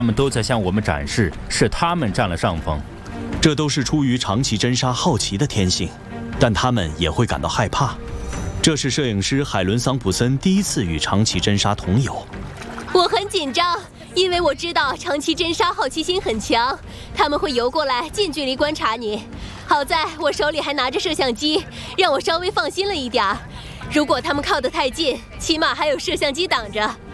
他们都在向我们展示是他们占了上风。 这都是出于长崎真沙好奇的天性，但他们也会感到害怕。这是摄影师海伦桑普森第一次与长崎真沙同游。 我很紧张，因为我知道长崎真沙好奇心很强，他们会游过来近距离观察你。好在我手里还拿着摄像机，让我稍微放心了一点儿。如果他们靠得太近，起码还有摄像机挡着。